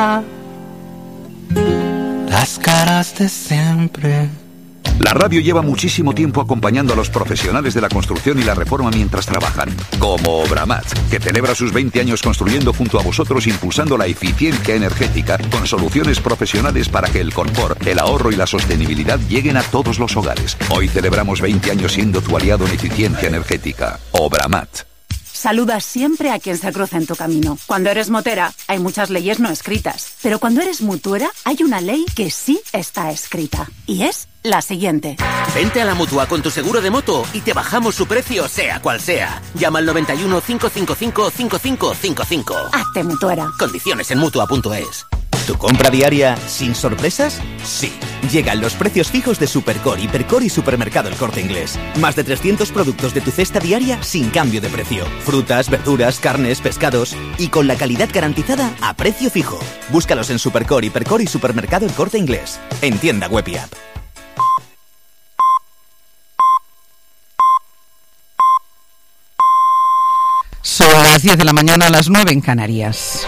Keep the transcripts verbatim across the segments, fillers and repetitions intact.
Las caras de siempre. La radio lleva muchísimo tiempo acompañando a los profesionales de la construcción y la reforma mientras trabajan, como Obramat, que celebra sus veinte años construyendo junto a vosotros, impulsando la eficiencia energética con soluciones profesionales para que el confort, el ahorro y la sostenibilidad lleguen a todos los hogares. Hoy celebramos veinte años siendo tu aliado en eficiencia energética. Obramat. Saluda siempre a quien se cruza en tu camino. Cuando eres motera, hay muchas leyes no escritas. Pero cuando eres mutuera, hay una ley que sí está escrita. Y es la siguiente. Vente a la Mutua con tu seguro de moto y te bajamos su precio, sea cual sea. Llama al noventa y uno, cinco cinco cinco, cinco cinco cinco cinco. Hazte mutuera. Condiciones en mutua punto es. ¿Tu compra diaria sin sorpresas? Sí. Llegan los precios fijos de Supercore, Hipercore y Supermercado El Corte Inglés. Más de trescientos productos de tu cesta diaria sin cambio de precio. Frutas, verduras, carnes, pescados y con la calidad garantizada a precio fijo. Búscalos en Supercore, Hipercore y Supermercado El Corte Inglés. En tienda web y app. Son las diez de la mañana, a las nueve en Canarias.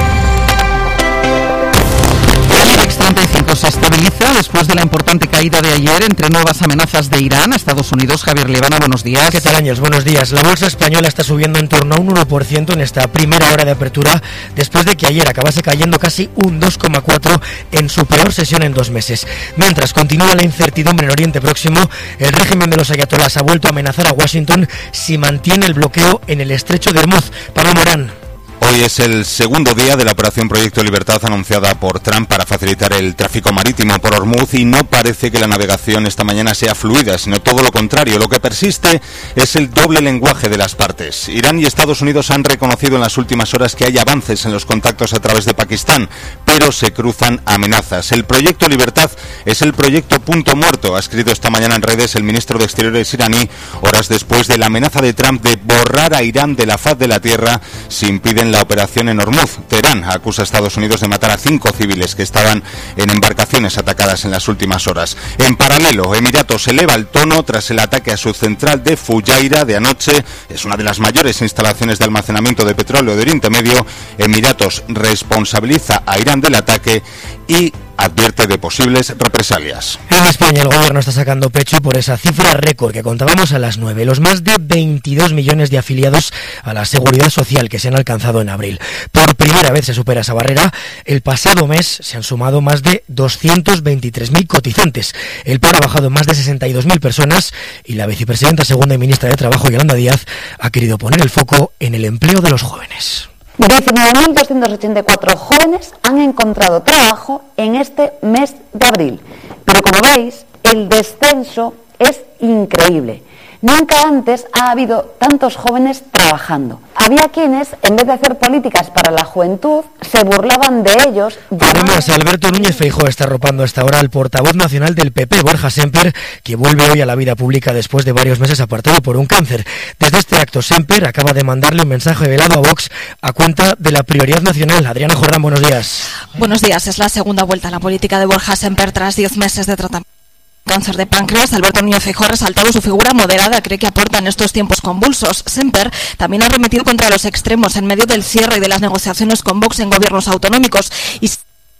treinta y cinco se estabiliza después de la importante caída de ayer entre nuevas amenazas de Irán a Estados Unidos. Javier Levana, buenos días. ¿Qué tal, Ángels? Buenos días. La bolsa española está subiendo en torno a un uno por ciento en esta primera hora de apertura, después de que ayer acabase cayendo casi un dos coma cuatro por ciento en su peor sesión en dos meses. Mientras continúa la incertidumbre en Oriente Próximo, el régimen de los ayatolás ha vuelto a amenazar a Washington si mantiene el bloqueo en el estrecho de Hormuz. Pablo Morán. Hoy es el segundo día de la operación Proyecto Libertad anunciada por Trump para facilitar el tráfico marítimo por Hormuz, y no parece que la navegación esta mañana sea fluida, sino todo lo contrario. Lo que persiste es el doble lenguaje de las partes. Irán y Estados Unidos han reconocido en las últimas horas que hay avances en los contactos a través de Pakistán, pero se cruzan amenazas. El Proyecto Libertad es el proyecto punto muerto, ha escrito esta mañana en redes el ministro de Exteriores iraní, horas después de la amenaza de Trump de borrar a Irán de la faz de la tierra si impiden la operación en Hormuz. Teherán acusa a Estados Unidos de matar a cinco civiles que estaban en embarcaciones atacadas en las últimas horas. En paralelo, Emiratos eleva el tono tras el ataque a su central de Fujairah de anoche. Es una de las mayores instalaciones de almacenamiento de petróleo de Oriente Medio. Emiratos responsabiliza a Irán del ataque y advierte de posibles represalias. En España el gobierno está sacando pecho por esa cifra récord que contábamos a las nueve, los más de veintidós millones de afiliados a la Seguridad Social que se han alcanzado en abril. Por primera vez se supera esa barrera. El pasado mes se han sumado más de doscientos veintitrés mil cotizantes. El paro ha bajado en más de sesenta y dos mil personas y la vicepresidenta segunda y ministra de Trabajo, Yolanda Díaz, ha querido poner el foco en el empleo de los jóvenes. diecinueve mil doscientos ochenta y cuatro jóvenes han encontrado trabajo en este mes de abril. Pero como veis, el descenso es increíble. Nunca antes ha habido tantos jóvenes trabajando. Había quienes, en vez de hacer políticas para la juventud, se burlaban de ellos. Además, Alberto Núñez Feijóo está arropando hasta ahora al portavoz nacional del P P, Borja Sémper, que vuelve hoy a la vida pública después de varios meses apartado por un cáncer. Desde este acto, Sémper acaba de mandarle un mensaje velado a Vox a cuenta de la prioridad nacional. Adriana Jordán, buenos días. Buenos días. Es la segunda vuelta a la política de Borja Sémper tras diez meses de tratamiento. Cáncer de páncreas. Alberto Núñez Feijóo ha resaltado su figura moderada, cree que aporta en estos tiempos convulsos. Sémper también ha arremetido contra los extremos en medio del cierre y de las negociaciones con Vox en gobiernos autonómicos y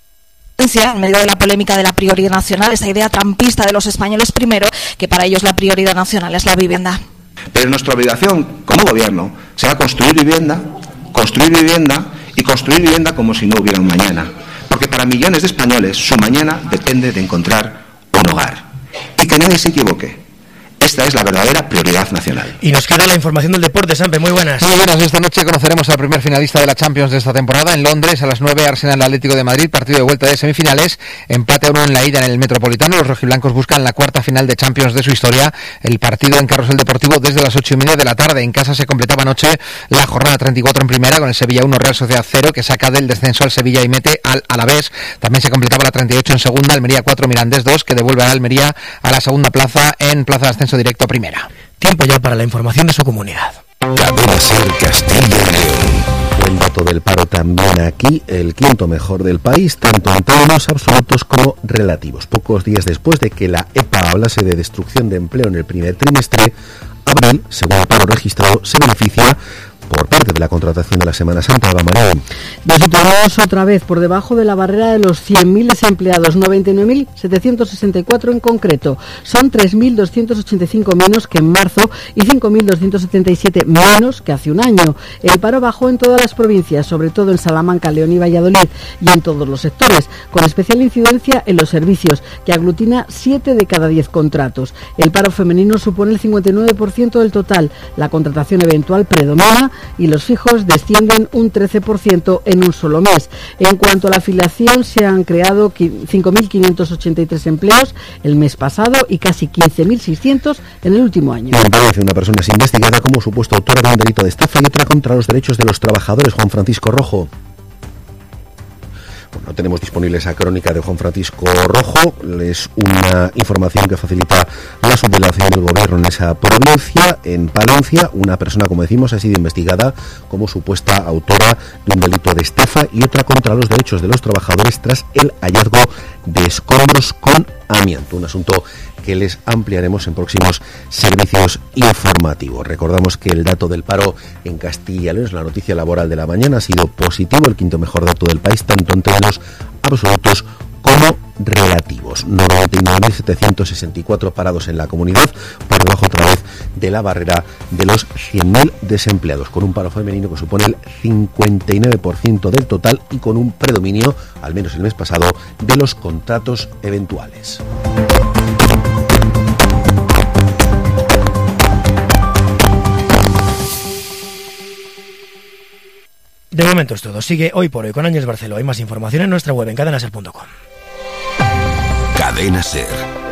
en medio de la polémica de la prioridad nacional, esa idea trampista de los españoles primero, que para ellos la prioridad nacional es la vivienda. Pero nuestra obligación como gobierno será construir vivienda, construir vivienda y construir vivienda como si no hubiera un mañana, porque para millones de españoles su mañana depende de encontrar un hogar. Y que nadie se equivoque. Esta es la verdadera prioridad nacional. Y nos queda la información del deporte, Sampe, muy buenas. Muy buenas, esta noche conoceremos al primer finalista de la Champions de esta temporada en Londres, a las nueve, Arsenal Atlético de Madrid, partido de vuelta de semifinales, empate a uno en la ida en el Metropolitano. Los rojiblancos buscan la cuarta final de Champions de su historia. El partido en Carrusel Deportivo desde las ocho y media de la tarde. En casa se completaba anoche la jornada treinta y cuatro en primera, con el Sevilla uno, Real Sociedad cero, que saca del descenso al Sevilla y mete al Alavés. También se completaba la treinta y ocho en segunda, Almería cuatro, Mirandés dos, que devuelve a Almería a la segunda plaza en plaza de ascenso directo a primera. Tiempo ya para la información de su comunidad. Cadena Ser Castilla y León. Buen dato del paro también aquí, el quinto mejor del país, tanto en términos absolutos como relativos. Pocos días después de que la E P A hablase de destrucción de empleo en el primer trimestre, abril, según el paro registrado, se beneficia por parte de la contratación de la Semana Santa. Eva María. Nos situamos otra vez por debajo de la barrera de los cien mil desempleados, noventa y nueve mil setecientos sesenta y cuatro en concreto. Son tres mil doscientos ochenta y cinco menos que en marzo y cinco mil doscientos setenta y siete menos que hace un año. El paro bajó en todas las provincias, sobre todo en Salamanca, León y Valladolid, y en todos los sectores, con especial incidencia en los servicios, que aglutina siete de cada diez contratos. El paro femenino supone el cincuenta y nueve por ciento del total, la contratación eventual predomina y los fijos descienden un trece por ciento en un solo mes. En cuanto a la afiliación, se han creado cinco mil quinientos ochenta y tres empleos el mes pasado y casi quince mil seiscientos en el último año. En Palencia, una persona es investigada como supuesta autora de un delito de estafa y otra contra los derechos de los trabajadores. Juan Francisco Rojo. Bueno, no tenemos disponible esa crónica de Juan Francisco Rojo, es una información que facilita la subdelegación del gobierno en esa provincia. En Palencia, una persona, como decimos, ha sido investigada como supuesta autora de un delito de estafa y otra contra los derechos de los trabajadores tras el hallazgo de escombros con amianto, un asunto que les ampliaremos en próximos servicios informativos. Recordamos que el dato del paro en Castilla y León, la noticia laboral de la mañana, ha sido positivo, el quinto mejor dato del país, tanto en términos absolutos como relativos. noventa y nueve mil setecientos sesenta y cuatro parados en la comunidad, por debajo otra vez de la barrera de los cien mil desempleados, con un paro femenino que supone el cincuenta y nueve por ciento del total y con un predominio, al menos el mes pasado, de los contratos eventuales. De momento es todo. Sigue Hoy por Hoy con Ángeles Barceló. Hay más información en nuestra web en cadena ser punto com. Cadena Ser.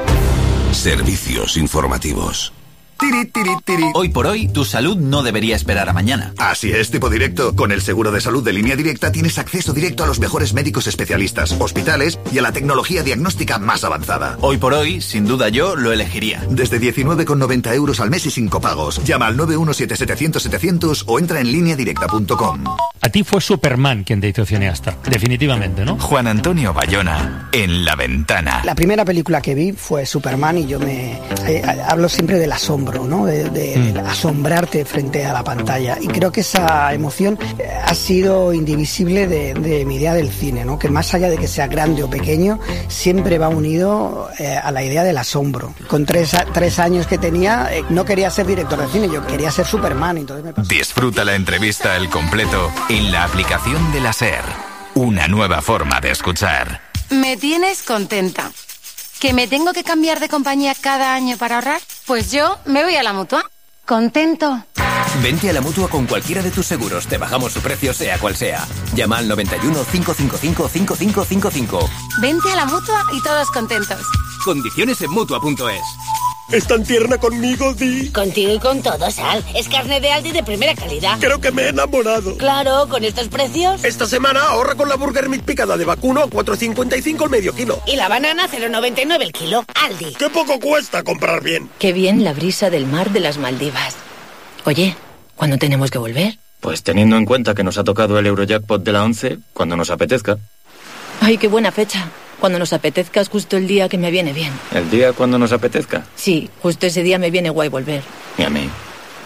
Servicios informativos. Tiri, tiri, tiri. Hoy por hoy, tu salud no debería esperar a mañana. Así es, tipo directo. Con el seguro de salud de Línea Directa tienes acceso directo a los mejores médicos especialistas, hospitales y a la tecnología diagnóstica más avanzada. Hoy por hoy, sin duda yo lo elegiría. Desde diecinueve con noventa euros al mes y sin copagos. Llama al nueve uno siete setecientos setecientos o entra en línea directa punto com. A ti fue Superman quien te hizo cineasta, definitivamente, ¿no? Juan Antonio Bayona, en La Ventana. La primera película que vi fue Superman y yo me eh, hablo siempre del asombro, ¿no? De, de mm. asombrarte frente a la pantalla, y creo que esa emoción eh, ha sido indivisible de, de mi idea del cine, ¿no? Que más allá de que sea grande o pequeño, siempre va unido eh, a la idea del asombro. Con tres, a, tres años que tenía, eh, no quería ser director de cine, yo quería ser Superman, entonces me pasó. Disfruta la entrevista al completo en la aplicación de la SER. Una nueva forma de escuchar. Me tienes contenta. ¿Que me tengo que cambiar de compañía cada año para ahorrar? Pues yo me voy a la Mutua. ¿Contento? Vente a la Mutua con cualquiera de tus seguros. Te bajamos su precio, sea cual sea. Llama al noventa y uno, cinco cinco cinco, cinco cinco cinco cinco. Vente a la Mutua y todos contentos. Condiciones en Mutua punto es. ¿Es tan tierna conmigo, Di? Contigo y con todo, Sal. Es carne de Aldi de primera calidad. Creo que me he enamorado. Claro, con estos precios. Esta semana ahorra con la Burger Meat picada de vacuno a cuatro cincuenta y cinco el medio kilo. Y la banana cero noventa y nueve el kilo. Aldi. ¡Qué poco cuesta comprar bien! Qué bien la brisa del mar de las Maldivas. Oye, ¿cuándo tenemos que volver? Pues teniendo en cuenta que nos ha tocado el Eurojackpot de la once, cuando nos apetezca. Ay, qué buena fecha. Cuando nos apetezca es justo el día que me viene bien. ¿El día cuando nos apetezca? Sí, justo ese día me viene guay volver. Y a mí.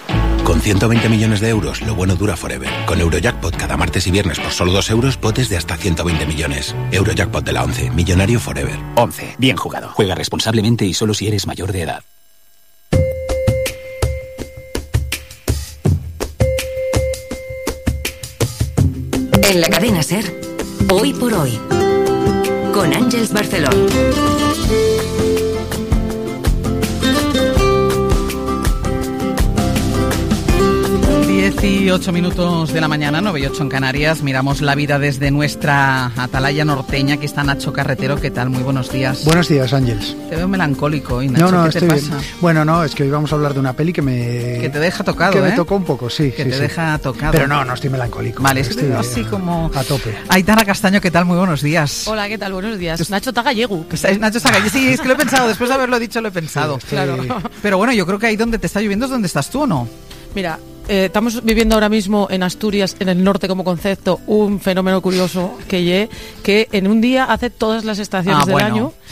Con ciento veinte millones de euros, lo bueno dura forever. Con Eurojackpot cada martes y viernes por solo dos euros, potes de hasta ciento veinte millones. Eurojackpot de la once, millonario forever. once, bien jugado. Juega responsablemente y solo si eres mayor de edad. En la cadena SER, Hoy por Hoy, con Ángeles Barceló. dieciocho minutos de la mañana, nueve y ocho en Canarias. Miramos la vida desde nuestra atalaya norteña. Aquí está Nacho Carretero. ¿Qué tal? Muy buenos días. Buenos días, Ángeles. Te veo melancólico hoy, Nacho. No, no, ¿Qué estoy te pasa? Bien. Bueno, no, es que hoy vamos a hablar de una peli que me... Que te deja tocado, Que ¿eh? me tocó un poco, sí. Que sí, te sí. deja tocado. Pero no, no estoy melancólico. Vale, es que estoy te veo así como... a tope. Aitana Castaño, ¿qué tal? Muy buenos días. Hola, ¿qué tal? Buenos días. Nacho Tagallegu. Nacho Tagallegu. Sí, es que lo he pensado. Después de haberlo dicho, lo he pensado. Sí, claro. Pero bueno, yo creo que ahí donde te está lloviendo es donde estás tú, ¿o no? Mira, eh, estamos viviendo ahora mismo en Asturias, en el norte como concepto, un fenómeno curioso que ye, que en un día hace todas las estaciones ah, del bueno, año. Sí.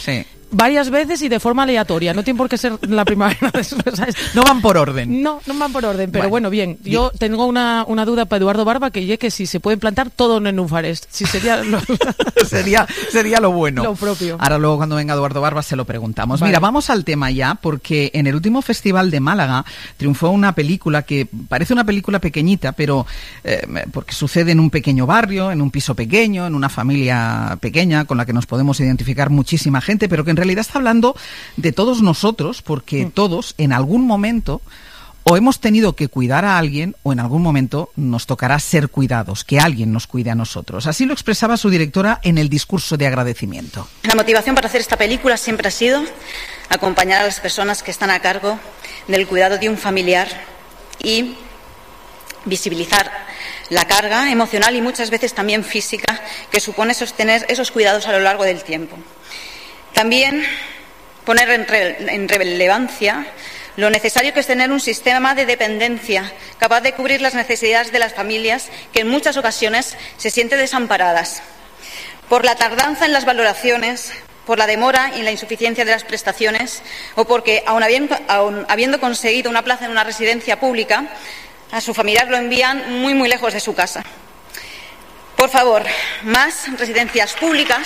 varias veces y de forma aleatoria. No tiene por qué ser la primavera. ¿Sabes? No van por orden. No, no van por orden. Pero bueno, bueno bien. Yo bien. tengo una, una duda para Eduardo Barba, que ye que si se puede plantar todo en nenúfares. Si sería lo... sería sería lo bueno. Lo propio. Ahora luego cuando venga Eduardo Barba se lo preguntamos. Vale. Mira, vamos al tema ya, porque en el último festival de Málaga triunfó una película que parece una película pequeñita, pero eh, porque sucede en un pequeño barrio, en un piso pequeño, en una familia pequeña con la que nos podemos identificar muchísima gente, pero que en realidad está hablando de todos nosotros, porque mm. todos en algún momento o hemos tenido que cuidar a alguien o en algún momento nos tocará ser cuidados, que alguien nos cuide a nosotros. Así lo expresaba su directora en el discurso de agradecimiento. La motivación para hacer esta película siempre ha sido acompañar a las personas que están a cargo del cuidado de un familiar y visibilizar la carga emocional y muchas veces también física que supone sostener esos cuidados a lo largo del tiempo. También poner en, re, en relevancia lo necesario que es tener un sistema de dependencia capaz de cubrir las necesidades de las familias que en muchas ocasiones se sienten desamparadas por la tardanza en las valoraciones, por la demora y la insuficiencia de las prestaciones o porque, aun habiendo, aun habiendo conseguido una plaza en una residencia pública, a su familiar lo envían muy, muy lejos de su casa. Por favor, más residencias públicas.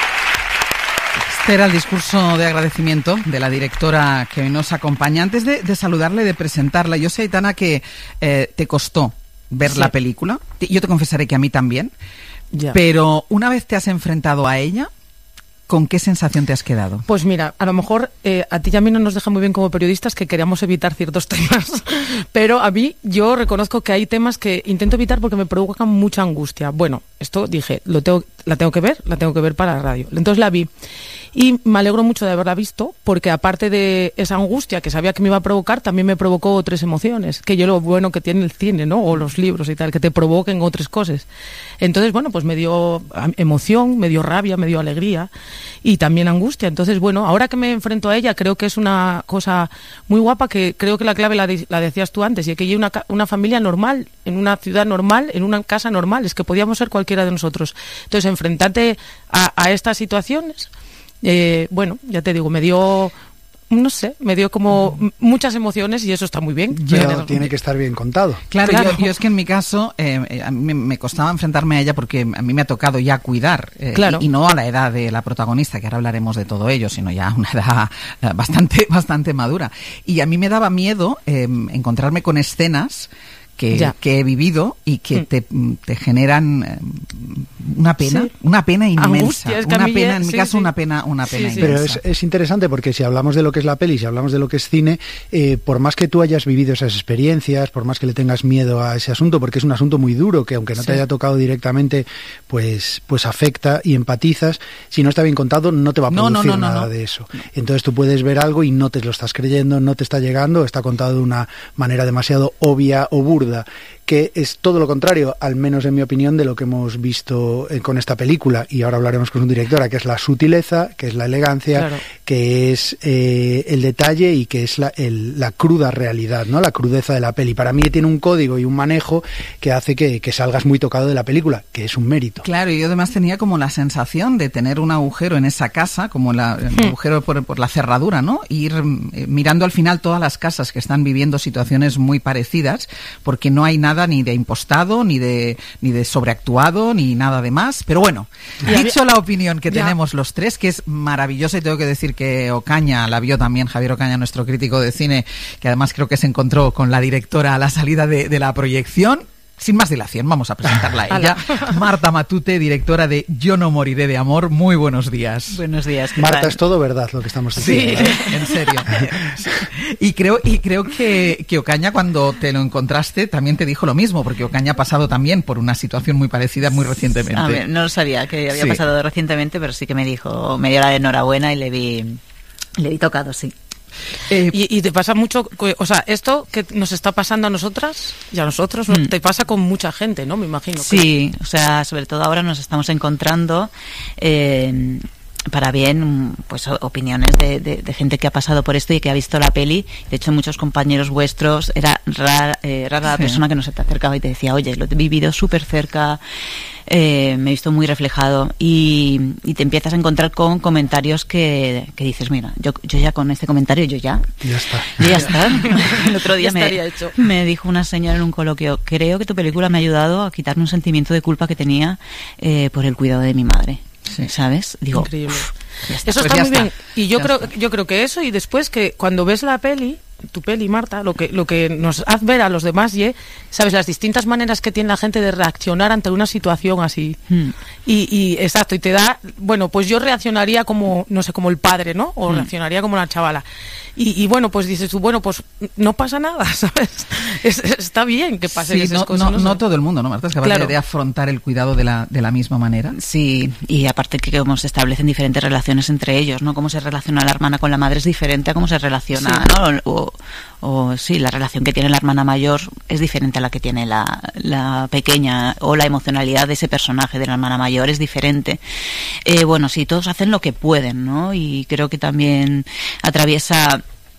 Este era el discurso de agradecimiento de la directora que hoy nos acompaña. Antes de, de saludarla y de presentarla, yo sé, Aitana, que eh, te costó ver sí. la película. Yo te confesaré que a mí también. Ya. Pero una vez te has enfrentado a ella, ¿con qué sensación te has quedado? Pues mira, a lo mejor eh, a ti y a mí no nos deja muy bien como periodistas que queríamos evitar ciertos temas, pero a mí yo reconozco que hay temas que intento evitar porque me provocan mucha angustia. Bueno, esto dije, lo tengo, la tengo que ver, la tengo que ver para la radio. Entonces la vi y me alegro mucho de haberla visto porque aparte de esa angustia que sabía que me iba a provocar, también me provocó otras emociones, que yo lo bueno que tiene el cine, ¿no? O los libros y tal, que te provoquen otras cosas. Entonces, bueno, pues me dio emoción, me dio rabia, me dio alegría y también angustia. Entonces, bueno, ahora que me enfrento a ella, creo que es una cosa muy guapa, que creo que la clave la, de, la decías tú antes, y que hay una, una familia normal, en una ciudad normal, en una casa normal, es que podíamos ser cualquiera de nosotros. Entonces, enfrentarte a, a estas situaciones, eh, bueno, ya te digo, me dio... no sé, me dio como muchas emociones y eso está muy bien. Pero pero tiene que estar bien contado. Claro, claro. Yo, yo es que en mi caso eh, a mí me costaba enfrentarme a ella porque a mí me ha tocado ya cuidar eh, claro. y, y no a la edad de la protagonista, que ahora hablaremos de todo ello, sino ya a una edad eh, bastante, bastante madura. Y a mí me daba miedo eh, encontrarme con escenas que, que he vivido y que mm. te, te generan eh, una pena, sí. una pena inmensa. Angustia, es que una pena, en mi sí, caso, sí. una pena, una pena sí, sí. inmensa. Pero es, es interesante porque si hablamos de lo que es la peli, si hablamos de lo que es cine, eh, por más que tú hayas vivido esas experiencias, por más que le tengas miedo a ese asunto, porque es un asunto muy duro, que aunque no sí. te haya tocado directamente, pues, pues afecta y empatizas, si no está bien contado, no te va a producir no, no, no, nada no, no. de eso. No. Entonces tú puedes ver algo y no te lo estás creyendo, no te está llegando, está contado de una manera demasiado obvia o burda, que es todo lo contrario, al menos en mi opinión, de lo que hemos visto eh, con esta película, y ahora hablaremos con su directora, que es la sutileza, que es la elegancia, claro. que es eh, el detalle y que es la, el, la cruda realidad, ¿no? La crudeza de la peli. Para mí tiene un código y un manejo que hace que, que salgas muy tocado de la película, que es un mérito. Claro, y yo además tenía como la sensación de tener un agujero en esa casa, como la, el hmm. agujero por, por la cerradura, ¿no? Ir eh, mirando al final todas las casas que están viviendo situaciones muy parecidas, porque no hay nada ni de impostado, ni de ni de sobreactuado, ni nada de más. Pero bueno, ya, dicho ya, la opinión que ya. tenemos los tres, que es maravillosa, y tengo que decir que Ocaña la vio también, Javier Ocaña, nuestro crítico de cine, que además creo que se encontró con la directora a la salida de, de la proyección. Sin más dilación, vamos a presentarla a ella. Marta Matute, directora de Yo no moriré de amor. Muy buenos días. Buenos días. Marta, tal? Es todo verdad lo que estamos diciendo. Sí, ¿eh? En serio. Y creo y creo que, que Ocaña, cuando te lo encontraste, también te dijo lo mismo, porque Ocaña ha pasado también por una situación muy parecida muy recientemente. A ver, no lo sabía que había sí. pasado recientemente, pero sí que me dijo, me dio la enhorabuena y le vi, le vi tocado, sí. Eh, y, y te pasa mucho, o sea, esto que nos está pasando a nosotras y a nosotros, mm. te pasa con mucha gente, ¿no? Me imagino. Sí, que... o sea, sobre todo ahora nos estamos encontrando eh, para bien, pues opiniones de, de, de gente que ha pasado por esto y que ha visto la peli. De hecho, muchos compañeros vuestros, era rara, eh, rara la Sí. persona que no se te acercaba y te decía, oye, lo he vivido súper cerca, eh, me he visto muy reflejado, y, y te empiezas a encontrar con comentarios que, que dices, mira, yo, yo ya con este comentario, yo ya, Ya está. yo ya está. El otro día Ya me, estaría hecho. me dijo una señora en un coloquio, creo que tu película me ha ayudado a quitarme un sentimiento de culpa que tenía eh, por el cuidado de mi madre. Sí. ¿Sabes? Digo, Increíble. "Uf, ya está". Eso Pues está ya muy está. bien. Y yo Ya creo, está. yo creo que eso, y después que cuando ves la peli, tu peli, Marta, lo que, lo que nos hace ver a los demás, y sabes, las distintas maneras que tiene la gente de reaccionar ante una situación así. Hmm. Y, y exacto, y te da, bueno, pues yo reaccionaría como, no sé, como el padre, ¿no? O Mm. reaccionaría como la chavala. Y, y bueno, pues dices tú, bueno, pues no pasa nada, ¿sabes? Es- está bien que pasen Sí, esas no, cosas. no, sé. no todo el mundo, ¿no, Marta? Es capaz Claro. de, de afrontar el cuidado de la, de la misma manera. Sí, y aparte que cómo se establecen diferentes relaciones entre ellos, ¿no? Cómo se relaciona la hermana con la madre es diferente a cómo se relaciona, Sí. ¿no? O, o sí, la relación que tiene la hermana mayor es diferente a la que tiene la, la pequeña, o la emocionalidad de ese personaje de la hermana mayor es diferente. Eh, bueno, sí, todos hacen lo que pueden, ¿no? Y creo que también atraviesa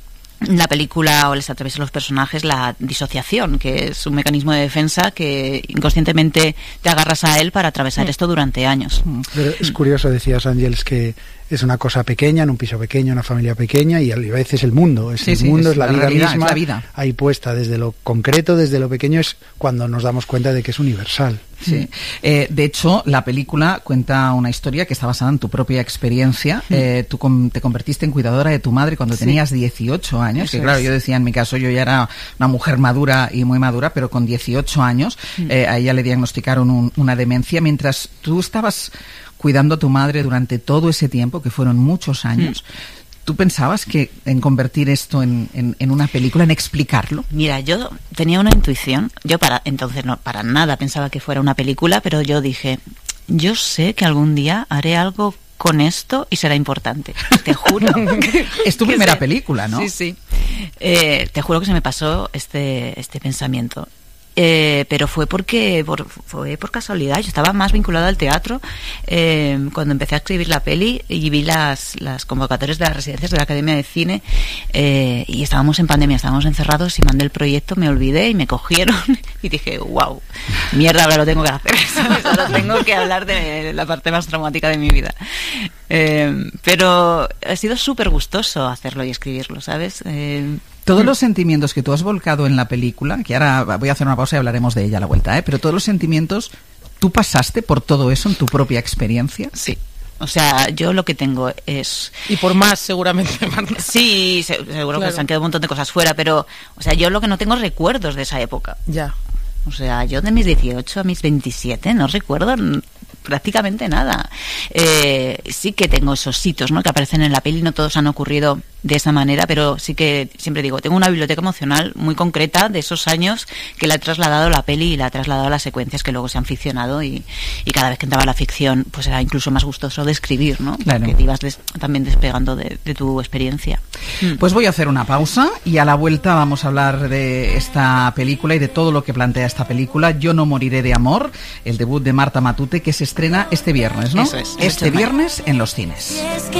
la película, o les atraviesa a los personajes, la disociación, que es un mecanismo de defensa que inconscientemente te agarras a él para atravesar esto durante años. Pero es curioso, decías, Ángeles, que es una cosa pequeña, en un piso pequeño, una familia pequeña, y a veces el mundo, es Sí, el sí, mundo, es es la, la vida realidad, misma, es la vida. ahí puesta, desde lo concreto, desde lo pequeño, es cuando nos damos cuenta de que es universal. Sí. Eh, de hecho, la película cuenta una historia que está basada en tu propia experiencia. Eh, tú com- te convertiste en cuidadora de tu madre cuando Sí. tenías dieciocho años. Eso Que claro, es. yo decía, en mi caso, yo ya era una mujer madura y muy madura, pero con dieciocho años eh, a ella le diagnosticaron un- una demencia. Mientras tú estabas cuidando a tu madre durante todo ese tiempo, que fueron muchos años, ¿tú pensabas que en convertir esto en, en, en una película, en explicarlo? Mira, yo tenía una intuición, yo para entonces no para nada pensaba que fuera una película, pero yo dije, yo sé que algún día haré algo con esto y será importante, te juro. Es tu Que primera se- película, ¿no? Sí, sí. Eh, te juro que se me pasó este, este pensamiento. Eh, pero fue porque por, fue por casualidad. Yo estaba más vinculada al teatro eh, cuando empecé a escribir la peli y vi las, las convocatorias de las residencias de la Academia de Cine eh, y estábamos en pandemia, estábamos encerrados y mandé el proyecto, me olvidé y me cogieron y dije, wow, mierda, ahora lo tengo que hacer, ¿sabes? Ahora tengo que hablar de la parte más traumática de mi vida. Eh, pero ha sido súper gustoso hacerlo y escribirlo, ¿sabes? Eh, Todos los sentimientos que tú has volcado en la película, que ahora voy a hacer una pausa y hablaremos de ella a la vuelta, ¿eh? Pero todos los sentimientos, ¿tú pasaste por todo eso en tu propia experiencia? Sí. O sea, yo lo que tengo es... Y por más, seguramente, Marta. Sí, se- seguro Claro. que se han quedado un montón de cosas fuera, pero, o sea, yo lo que no tengo es recuerdos de esa época. Ya. O sea, yo de mis dieciocho a mis veintisiete no recuerdo n- prácticamente nada. Eh, sí que tengo esos hitos, ¿no?, que aparecen en la peli, no todos han ocurrido de esa manera, pero sí que siempre digo, tengo una biblioteca emocional muy concreta de esos años que la he trasladado a la peli y la he trasladado a las secuencias que luego se han ficcionado y, y cada vez que entraba la ficción pues era incluso más gustoso de escribir, ¿no? Claro. Porque te ibas des- también despegando de, de tu experiencia. Pues voy a hacer una pausa y a la vuelta vamos a hablar de esta película y de todo lo que plantea esta película, Yo no moriré de amor, el debut de Marta Matute, que se estrena este viernes, ¿no? Eso es, el ocho Este de mayo. viernes en los cines.